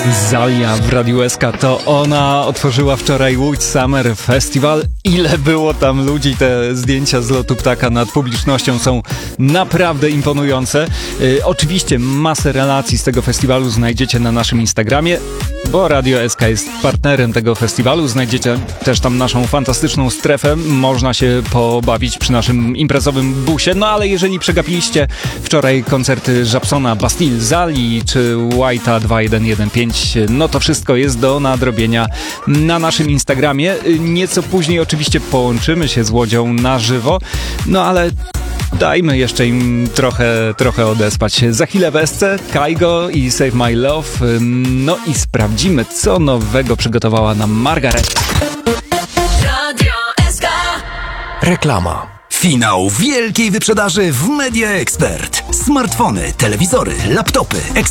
Zalia w Radiu SK, to ona otworzyła wczoraj Łódź Summer Festival. Ile było tam ludzi, te zdjęcia z lotu ptaka nad publicznością są naprawdę imponujące. Oczywiście masę relacji z tego festiwalu znajdziecie na naszym Instagramie, bo Radio SK jest partnerem tego festiwalu. Znajdziecie też tam naszą fantastyczną strefę. Można się pobawić przy naszym imprezowym busie. No ale jeżeli przegapiliście wczoraj koncerty Żabsona, Bastille, Zali czy White'a 2115, no to wszystko jest do nadrobienia na naszym Instagramie. Nieco później oczywiście połączymy się z Łodzią na żywo, no ale dajmy jeszcze im trochę odespać. Za chwilę w SC, Kaigo i Save My Love. No i sprawdzimy, co nowego przygotowała nam Margaret. Radio SK. Reklama. Finał wielkiej wyprzedaży w Media Expert. Smartfony, telewizory, laptopy,